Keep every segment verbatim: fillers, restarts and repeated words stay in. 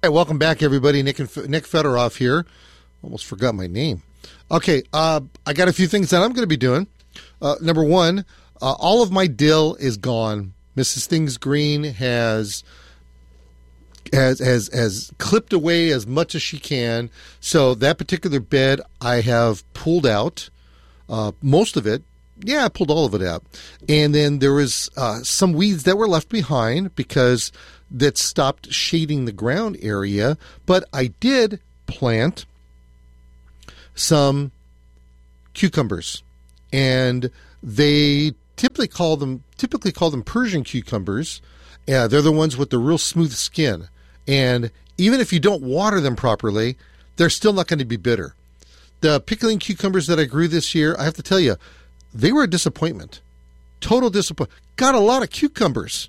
Hey, welcome back, everybody. Nick and Nick Fedorov here. Almost forgot my name. Okay, uh, I got a few things that I'm going to be doing. Uh, number one, uh, all of my dill is gone. Missus Things Green has has has has clipped away as much as she can. So that particular bed I have pulled out, uh, most of it. Yeah, I pulled all of it out. And then there was uh, some weeds that were left behind because that stopped shading the ground area. But I did plant some cucumbers, and they typically call them typically call them Persian cucumbers. Yeah, they're the ones with the real smooth skin. And even if you don't water them properly, they're still not going to be bitter. The pickling cucumbers that I grew this year, I have to tell you, they were a disappointment. Total disappointment. Got a lot of cucumbers.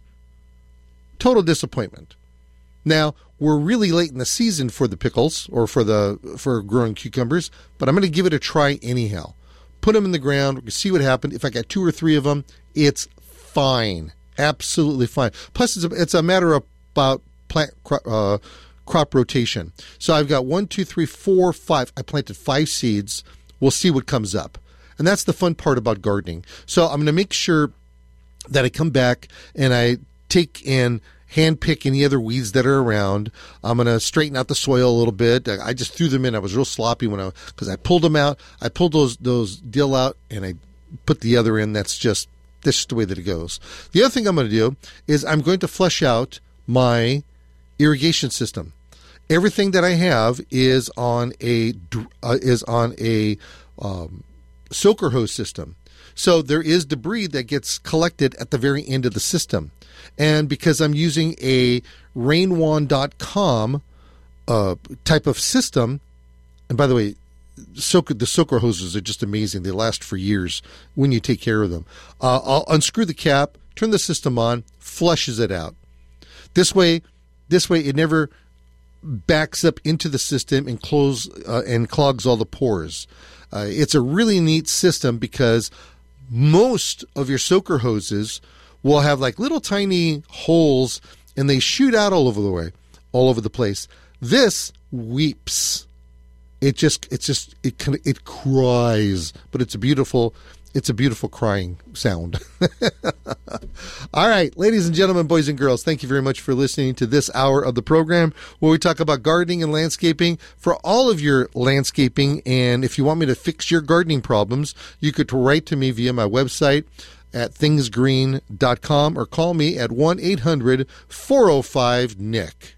Total disappointment. Now, we're really late in the season for the pickles or for the for growing cucumbers, but I'm going to give it a try anyhow. Put them in the ground, see what happens. If I got two or three of them, it's fine. Absolutely fine. Plus, it's a, it's a matter of about plant uh, crop rotation. So I've got one, two, three, four, five. I planted five seeds. We'll see what comes up. And that's the fun part about gardening. So I'm going to make sure that I come back and I take and hand pick any other weeds that are around. I'm going to straighten out the soil a little bit. I just threw them in. I was real sloppy when I, because I pulled them out. I pulled those those dill out and I put the other in. That's just, that's just the way that it goes. The other thing I'm going to do is I'm going to flush out my irrigation system. Everything that I have is on a uh, is on a um, soaker hose system. So there is debris that gets collected at the very end of the system. And because I'm using a rainwan dot com uh, type of system, and by the way, soaker, the soaker hoses are just amazing. They last for years when you take care of them. Uh, I'll unscrew the cap, turn the system on, flushes it out. This way, this way it never backs up into the system and close uh, and clogs all the pores. Uh, it's a really neat system because most of your soaker hoses will have like little tiny holes and they shoot out all over the way, all over the place. This weeps. It just, it's just, it kind of, it cries, but it's a beautiful, it's a beautiful crying sound. All right, ladies and gentlemen, boys and girls, thank you very much for listening to this hour of the program where we talk about gardening and landscaping. For all of your landscaping, and if you want me to fix your gardening problems, you could write to me via my website at things green dot com or call me at one eight hundred four oh five N I C.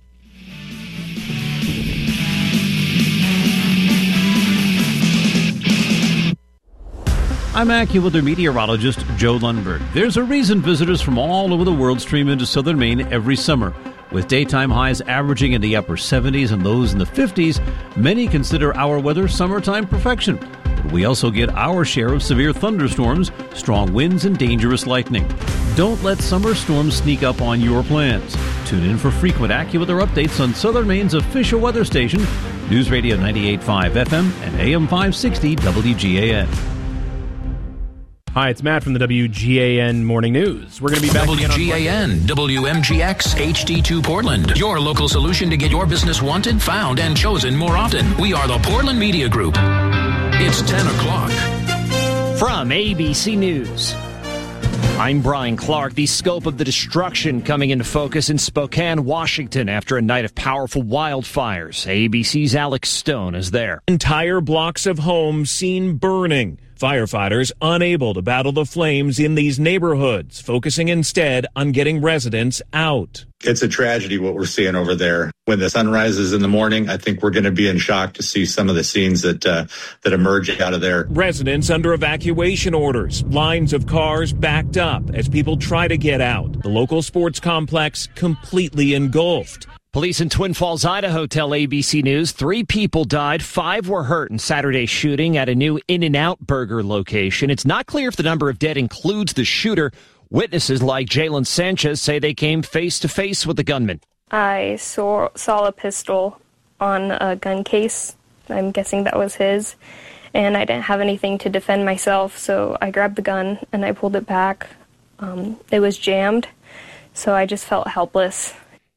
I'm AccuWeather meteorologist Joe Lundberg. There's a reason visitors from all over the world stream into southern Maine every summer. With daytime highs averaging in the upper seventies and lows in the fifties, many consider our weather summertime perfection. But we also get our share of severe thunderstorms, strong winds, and dangerous lightning. Don't let summer storms sneak up on your plans. Tune in for frequent AccuWeather updates on Southern Maine's official weather station, News Radio ninety-eight point five F M and A M five sixty W G A N. Hi, it's Matt from the W G A N Morning News. We're going to be back W G A N, again on W M G X, H D two Portland. Your local solution to get your business wanted, found, and chosen more often. We are the Portland Media Group. It's ten o'clock. From A B C News, I'm Brian Clark. The scope of the destruction coming into focus in Spokane, Washington, after a night of powerful wildfires. A B C's Alex Stone is there. Entire blocks of homes seen burning. Firefighters unable to battle the flames in these neighborhoods, focusing instead on getting residents out. It's a tragedy what we're seeing over there. When the sun rises in the morning, I think we're going to be in shock to see some of the scenes that uh, that emerge out of there. Residents under evacuation orders, lines of cars backed up as people try to get out. The local sports complex completely engulfed. Police in Twin Falls, Idaho tell A B C News three people died, five were hurt in Saturday's shooting at a new In-N-Out burger location. It's not clear if the number of dead includes the shooter. Witnesses like Jalen Sanchez say they came face-to-face with the gunman. I saw, saw a pistol on a gun case. I'm guessing that was his. And I didn't have anything to defend myself, so I grabbed the gun and I pulled it back. Um, it was jammed, so I just felt helpless.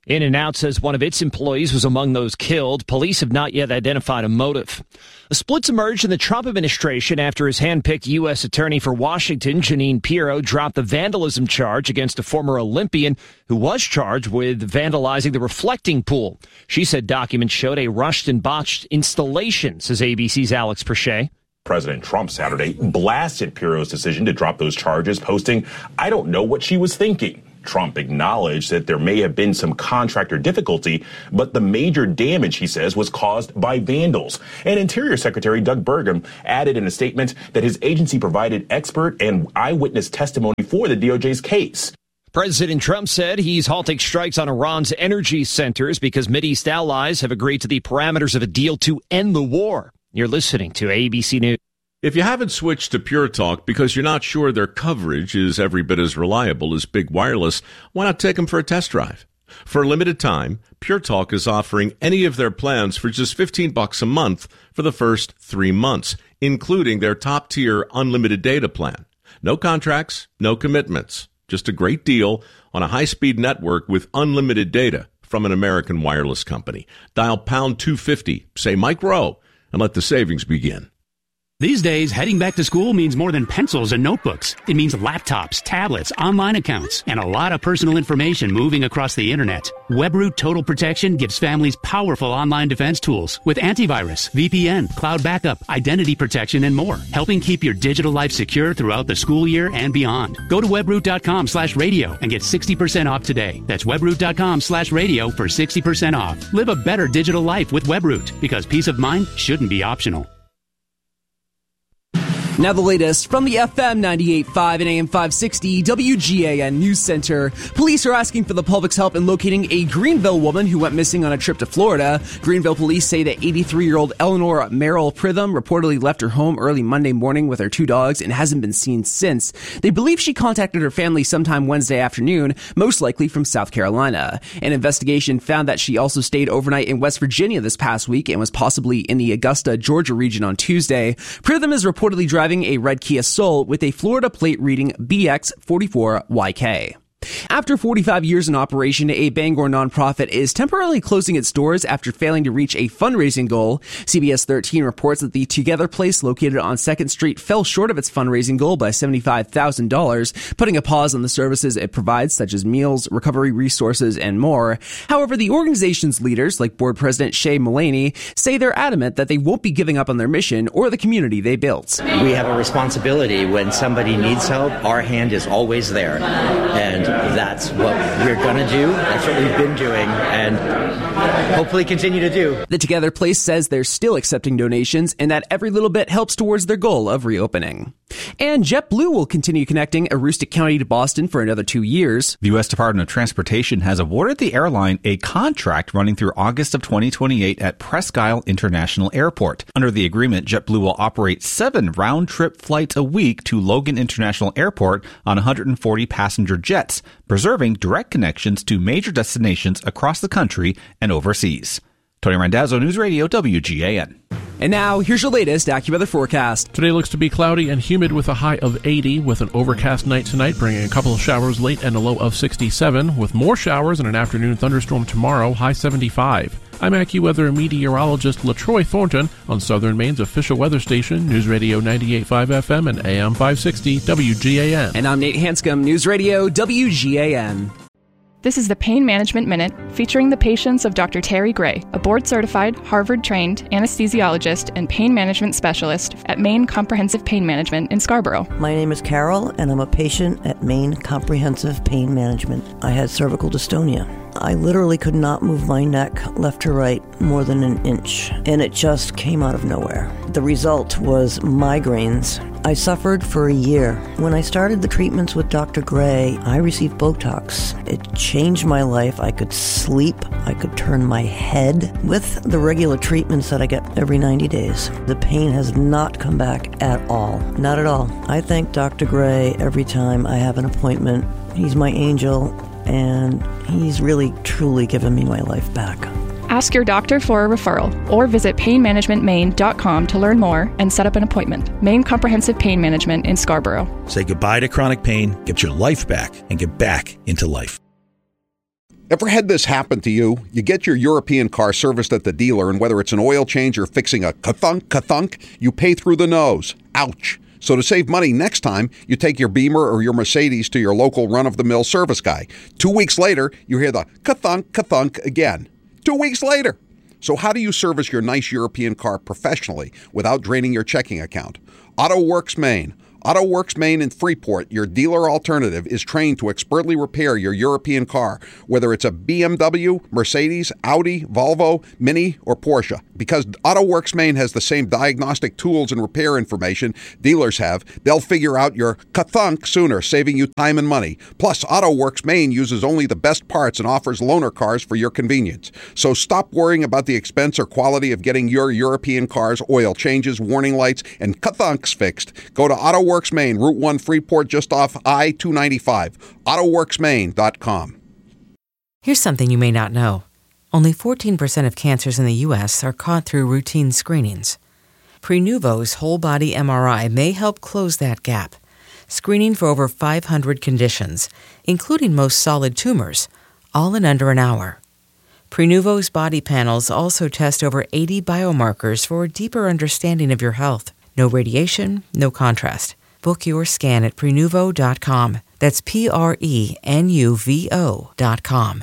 In-N-Out says one of its employees was among those killed. Police have not yet identified a motive. The splits emerged in the Trump administration after his hand-picked U S attorney for Washington, Jeanine Pirro, dropped the vandalism charge against a former Olympian who was charged with vandalizing the reflecting pool. She said documents showed a rushed and botched installation, says A B C's Alex Perche. President Trump Saturday blasted Pirro's decision to drop those charges, posting, "I don't know what she was thinking." Trump acknowledged that there may have been some contractor difficulty, but the major damage, he says, was caused by vandals. And Interior Secretary Doug Burgum added in a statement that his agency provided expert and eyewitness testimony for the D O J's case. President Trump said he's halting strikes on Iran's energy centers because Mideast allies have agreed to the parameters of a deal to end the war. You're listening to A B C News. If you haven't switched to Pure Talk because you're not sure their coverage is every bit as reliable as Big Wireless, why not take them for a test drive? For a limited time, Pure Talk is offering any of their plans for just fifteen bucks a month for the first three months, including their top-tier unlimited data plan. No contracts, no commitments, just a great deal on a high-speed network with unlimited data from an American wireless company. Dial pound two fifty, say Mike Rowe, and let the savings begin. These days, heading back to school means more than pencils and notebooks. It means laptops, tablets, online accounts, and a lot of personal information moving across the internet. WebRoot Total Protection gives families powerful online defense tools with antivirus, V P N, cloud backup, identity protection, and more, helping keep your digital life secure throughout the school year and beyond. Go to webroot.com slash radio and get sixty percent off today. That's webroot.com slash radio for sixty percent off. Live a better digital life with WebRoot, because peace of mind shouldn't be optional. Now the latest from the F M ninety-eight point five and A M five sixty W G A N News Center. Police are asking for the public's help in locating a Greenville woman who went missing on a trip to Florida. Greenville police say that eighty-three-year-old Eleanor Merrill Pritham reportedly left her home early Monday morning with her two dogs and hasn't been seen since. They believe she contacted her family sometime Wednesday afternoon, most likely from South Carolina. An investigation found that she also stayed overnight in West Virginia this past week and was possibly in the Augusta, Georgia region on Tuesday. Pritham is reportedly driving a red Kia Soul with a Florida plate reading B X forty-four Y K. After forty-five years in operation, a Bangor nonprofit is temporarily closing its doors after failing to reach a fundraising goal. C B S thirteen reports that the Together Place located on second Street fell short of its fundraising goal by seventy-five thousand dollars, putting a pause on the services it provides, such as meals, recovery resources, and more. However, the organization's leaders, like board president Shay Mullaney, say they're adamant that they won't be giving up on their mission or the community they built. We have a responsibility when somebody needs help. Our hand is always there. And that's what we're going to do. That's what we've been doing and hopefully continue to do. The Together Place says they're still accepting donations and that every little bit helps towards their goal of reopening. And JetBlue will continue connecting Aroostook County to Boston for another two years. The U S Department of Transportation has awarded the airline a contract running through August of twenty twenty-eight at Presque Isle International Airport. Under the agreement, JetBlue will operate seven round-trip flights a week to Logan International Airport on one hundred forty passenger jets, preserving direct connections to major destinations across the country and overseas. Tony Randazzo, News Radio, W G A N. And now, here's your latest AccuWeather forecast. Today looks to be cloudy and humid with a high of eighty, with an overcast night tonight, bringing a couple of showers late and a low of sixty-seven, with more showers and an afternoon thunderstorm tomorrow, high seventy-five. I'm AccuWeather meteorologist LaTroy Thornton on Southern Maine's official weather station, News Radio ninety-eight point five F M and A M five sixty W G A N. And I'm Nate Hanscom, News Radio W G A N. This is the Pain Management Minute, featuring the patients of Doctor Terry Gray, a board-certified, Harvard-trained anesthesiologist and pain management specialist at Maine Comprehensive Pain Management in Scarborough. My name is Carol, and I'm a patient at Maine Comprehensive Pain Management. I had cervical dystonia. I literally could not move my neck left to right more than an inch, and it just came out of nowhere. The result was migraines. I suffered for a year. When I started the treatments with Doctor Gray, I received Botox. It changed my life. I could sleep. I could turn my head. With the regular treatments that I get every ninety days, the pain has not come back at all. Not at all. I thank Doctor Gray every time I have an appointment. He's my angel, and he's really, truly given me my life back. Ask your doctor for a referral or visit pain management maine dot com to learn more and set up an appointment. Maine Comprehensive Pain Management in Scarborough. Say goodbye to chronic pain, get your life back, and get back into life. Ever had this happen to you? You get your European car serviced at the dealer, and whether it's an oil change or fixing a ka-thunk, ka-thunk, you pay through the nose. Ouch. So to save money next time, you take your Beamer or your Mercedes to your local run-of-the-mill service guy. Two weeks later, you hear the ka-thunk, ka-thunk again. Two weeks later. So how do you service your nice European car professionally without draining your checking account? AutoWorks Maine. AutoWorks Maine in Freeport, your dealer alternative, is trained to expertly repair your European car, whether it's a B M W, Mercedes, Audi, Volvo, Mini, or Porsche. Because AutoWorks Maine has the same diagnostic tools and repair information dealers have, they'll figure out your ka-thunk sooner, saving you time and money. Plus, AutoWorks Maine uses only the best parts and offers loaner cars for your convenience. So stop worrying about the expense or quality of getting your European car's oil changes, warning lights, and ka-thunks fixed. Go to AutoWorks AutoWorks Maine, Route one Freeport, just off I two ninety-five. auto works maine dot com. Here's something you may not know. Only fourteen percent of cancers in the U S are caught through routine screenings. Prenuvo's whole-body M R I may help close that gap, screening for over five hundred conditions, including most solid tumors, all in under an hour. Prenuvo's body panels also test over eighty biomarkers for a deeper understanding of your health. No radiation, no contrast. Book your scan at prenuvo dot com. That's P R E N U V O dot com.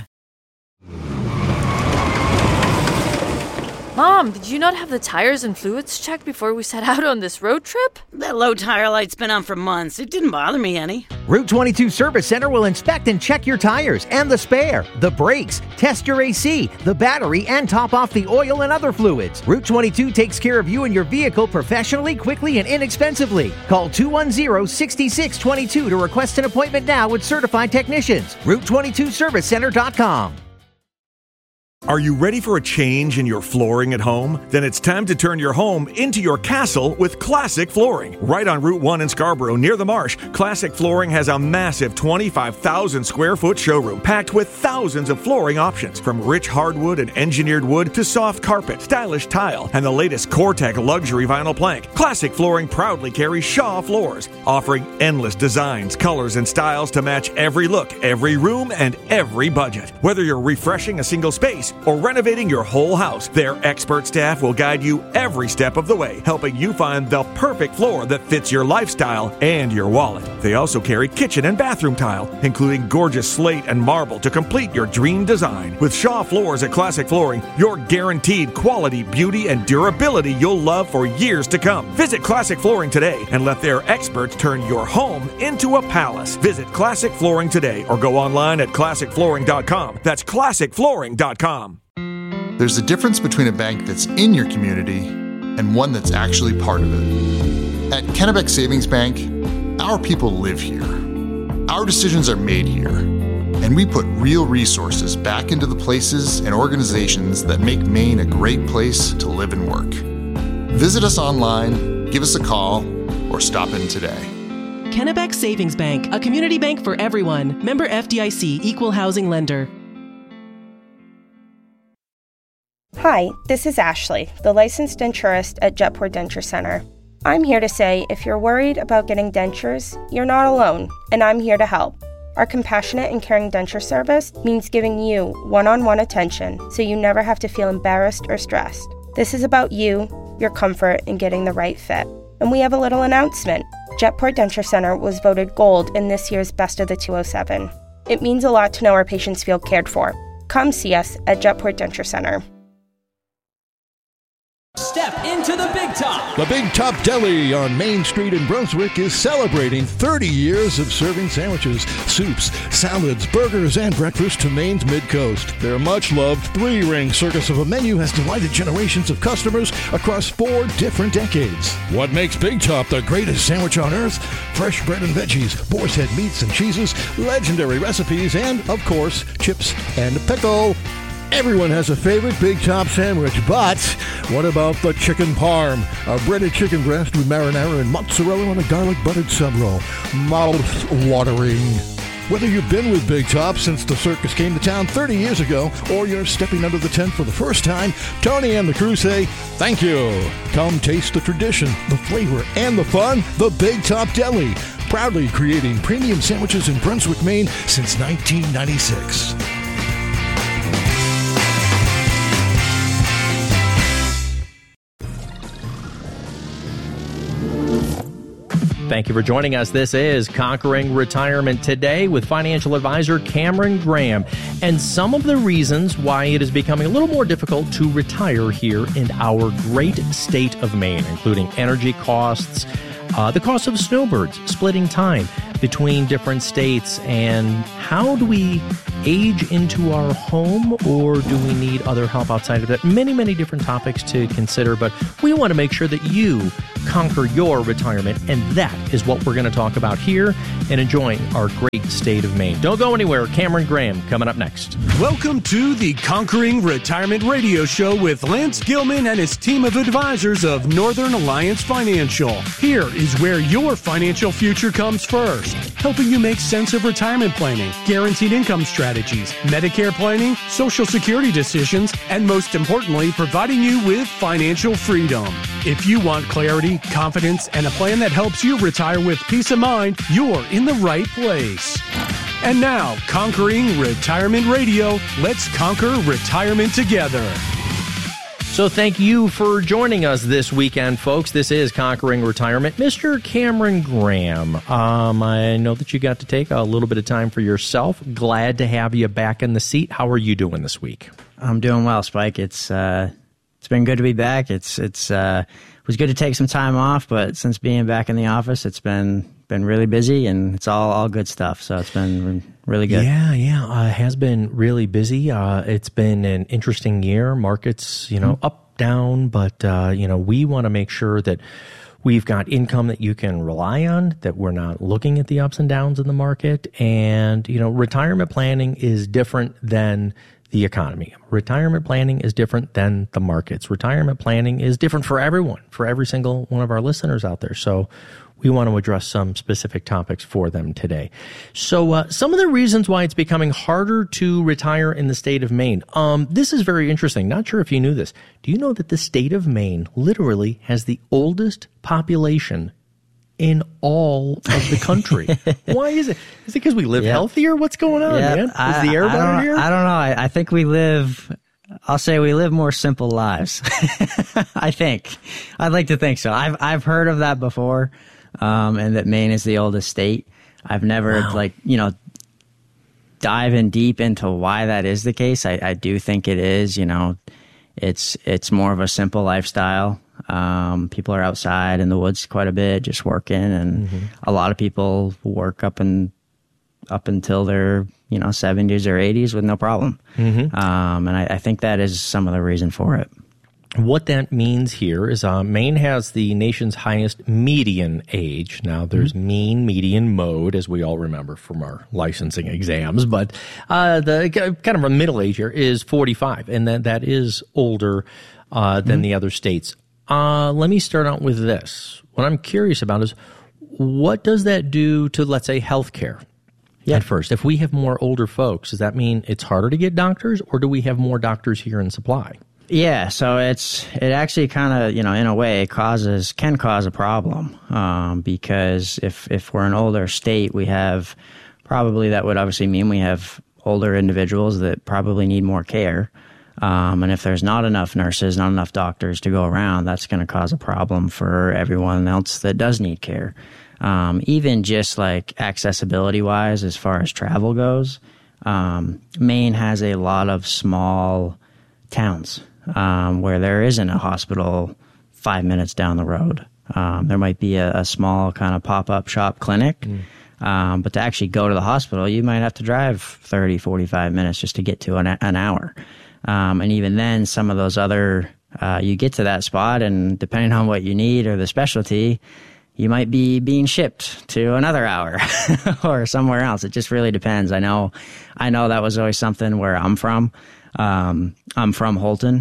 Mom, did you not have the tires and fluids checked before we set out on this road trip? That low tire light's been on for months. It didn't bother me any. Route twenty-two Service Center will inspect and check your tires and the spare, the brakes, test your A C, the battery, and top off the oil and other fluids. Route twenty-two takes care of you and your vehicle professionally, quickly, and inexpensively. Call two one zero, six six two two to request an appointment now with certified technicians. Route twenty-two service center dot com. Are you ready for a change in your flooring at home? Then it's time to turn your home into your castle with Classic Flooring. Right on Route one in Scarborough, near the marsh, Classic Flooring has a massive twenty-five thousand square foot showroom packed with thousands of flooring options, from rich hardwood and engineered wood to soft carpet, stylish tile, and the latest Core-Tech luxury vinyl plank. Classic Flooring proudly carries Shaw floors, offering endless designs, colors, and styles to match every look, every room, and every budget. Whether you're refreshing a single space or renovating your whole house, their expert staff will guide you every step of the way, helping you find the perfect floor that fits your lifestyle and your wallet. They also carry kitchen and bathroom tile, including gorgeous slate and marble to complete your dream design. With Shaw Floors at Classic Flooring, you're guaranteed quality, beauty, and durability you'll love for years to come. Visit Classic Flooring today and let their experts turn your home into a palace. Visit Classic Flooring today or go online at classic flooring dot com. That's classic flooring dot com. There's a difference between a bank that's in your community and one that's actually part of it. At Kennebec Savings Bank, our people live here. Our decisions are made here. And we put real resources back into the places and organizations that make Maine a great place to live and work. Visit us online, give us a call, or stop in today. Kennebec Savings Bank, a community bank for everyone. Member F D I C, Equal Housing Lender. Hi, this is Ashley, the licensed denturist at Jetport Denture Center. I'm here to say if you're worried about getting dentures, you're not alone, and I'm here to help. Our compassionate and caring denture service means giving you one-on-one attention so you never have to feel embarrassed or stressed. This is about you, your comfort, and getting the right fit. And we have a little announcement. Jetport Denture Center was voted gold in this year's Best of the two oh seven. It means a lot to know our patients feel cared for. Come see us at Jetport Denture Center. Step into the Big Top. The Big Top Deli on Main Street in Brunswick is celebrating thirty years of serving sandwiches, soups, salads, burgers, and breakfast to Maine's Mid-Coast. Their much-loved three-ring circus of a menu has delighted generations of customers across four different decades. What makes Big Top the greatest sandwich on earth? Fresh bread and veggies, boar's head meats and cheeses, legendary recipes, and, of course, chips and pickle. Everyone has a favorite Big Top sandwich, but what about the chicken parm? A breaded chicken breast with marinara and mozzarella on a garlic buttered sub roll. Mouth-watering. Whether you've been with Big Top since the circus came to town thirty years ago, or you're stepping under the tent for the first time, Tony and the crew say, thank you. Come taste the tradition, the flavor, and the fun. The Big Top Deli, proudly creating premium sandwiches in Brunswick, Maine since nineteen ninety-six. Thank you for joining us. This is Conquering Retirement Today with financial advisor Cameron Graham, and some of the reasons why it is becoming a little more difficult to retire here in our great state of Maine, including energy costs, uh, the cost of snowbirds, splitting time between different states, and how do we age into our home, or do we need other help outside of that? Many, many different topics to consider, but we want to make sure that you conquer your retirement, and that is what we're going to talk about here and enjoying our great state of Maine. Don't go anywhere. Cameron Graham coming up next. Welcome to the Conquering Retirement Radio Show with Lance Gilman and his team of advisors of Northern Alliance Financial. Here is where your financial future comes first, helping you make sense of retirement planning, guaranteed income strategies, Medicare planning, Social Security decisions, and most importantly, providing you with financial freedom. If you want clarity, confidence, and a plan that helps you retire with peace of mind, you're in the right place. And now, Conquering Retirement Radio, let's conquer retirement together. So thank you for joining us this weekend, folks. This is Conquering Retirement. Mister Cameron Graham, um, I know that you got to take a little bit of time for yourself. Glad to have you back in the seat. How are you doing this week? I'm doing well, Spike. It's uh, it's been good to be back. It's it's uh, it was good to take some time off, but since being back in the office, it's been been really busy, and it's all, all good stuff. So it's been really good. Yeah, yeah. Uh, it has been really busy. Uh, it's been an interesting year. Markets, you know, mm-hmm. up, down, but, uh, you know, we want to make sure that we've got income that you can rely on, that we're not looking at the ups and downs in the market. And, you know, retirement planning is different than the economy. Retirement planning is different than the markets. Retirement planning is different for everyone, for every single one of our listeners out there. So we want to address some specific topics for them today. So uh, some of the reasons why it's becoming harder to retire in the state of Maine. Um, this is very interesting. Not sure if you knew this. Do you know that the state of Maine literally has the oldest population in all of the country? Why is it? Is it because we live yep. healthier? What's going on, yep. man? Is I, the air better here? I don't know. I, I think we live... I'll say we live more simple lives. I think. I'd like to think so. I've I've heard of that before. Um, and that Maine is the oldest state. I've never, wow. like, you know, dive in deep into why that is the case. I, I do think it is, you know, it's it's more of a simple lifestyle. Um, people are outside in the woods quite a bit, just working, and mm-hmm. a lot of people work up and up until their, you know, seventies or eighties with no problem. Mm-hmm. Um, and I, I think that is some of the reason for it. What that means here is uh, Maine has the nation's highest median age. Now, there's mm-hmm. mean, median, mode, as we all remember from our licensing exams. But uh, the kind of a middle age here is forty-five, and that, that is older uh, than mm-hmm. the other states. Uh, let me start out with this. What I'm curious about is, what does that do to, let's say, healthcare? Yeah. At first, if we have more older folks, does that mean it's harder to get doctors, or do we have more doctors here in supply? Yeah, so it's it actually kind of, you know, in a way causes can cause a problem um, because if if we're an older state, we have probably that would obviously mean we have older individuals that probably need more care. Um, and if there's not enough nurses, not enough doctors to go around, that's going to cause a problem for everyone else that does need care. Um, even just like accessibility wise, as far as travel goes, um, Maine has a lot of small towns. Um, where there isn't a hospital five minutes down the road. Um, there might be a, a small kind of pop-up shop clinic, mm. um, but to actually go to the hospital, you might have to drive thirty, forty-five minutes just to get to an, an hour. Um, and even then, some of those other, uh, you get to that spot, and depending on what you need or the specialty, you might be being shipped to another hour or somewhere else. It just really depends. I know, I know that was always something where I'm from. Um, I'm from Holton.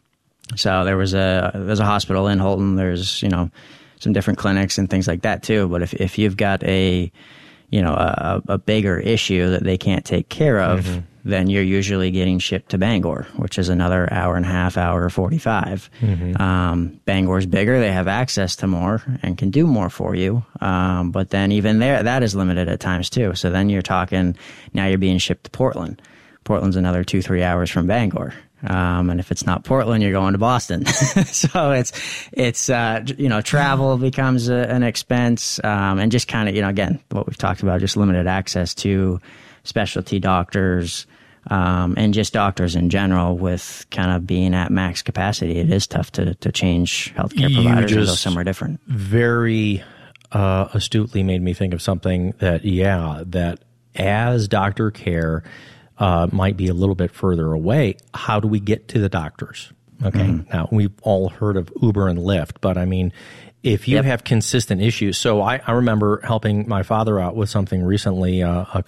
So there was a there's a hospital in Holton. There's, you know, some different clinics and things like that too. But if, if you've got a, you know, a, a bigger issue that they can't take care of, mm-hmm. then you're usually getting shipped to Bangor, which is another hour and a half, hour forty-five. Mm-hmm. Um, Bangor's bigger. They have access to more and can do more for you. Um, but then even there, that is limited at times too. So then you're talking, now you're being shipped to Portland. Portland's another two, three hours from Bangor. Um, and if it's not Portland, you're going to Boston. So it's, it's, uh, you know, travel becomes a, an expense, um, and just kind of, you know, again, what we've talked about, just limited access to specialty doctors, um, and just doctors in general with kind of being at max capacity. It is tough to, to change healthcare You providers and go just somewhere different. Very, uh, astutely made me think of something that, yeah, that as doctor care, Uh, might be a little bit further away. How do we get to the doctors? Okay. Mm-hmm. Now, we've all heard of Uber and Lyft, but I mean, if you yep. have consistent issues. So I, I remember helping my father out with something recently, uh, a